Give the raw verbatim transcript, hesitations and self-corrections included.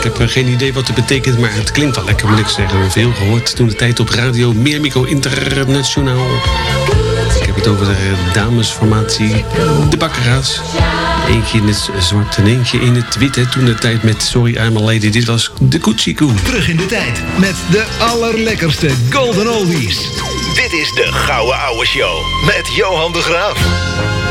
Ik heb geen idee wat het betekent, maar het klinkt wel lekker, moet ik zeggen. Veel gehoord toen de tijd op radio Meermico Internationaal. Ik heb het over de damesformatie De Bakkeraars. Eentje in het zwart en eentje in het wit. Hè. Toen de tijd met Sorry I'm a Lady. Dit was de Koetsie Koe. Terug in de tijd met de allerlekkerste Golden Oldies. Dit is de Gouden Ouwe Show met Johan de Graaf.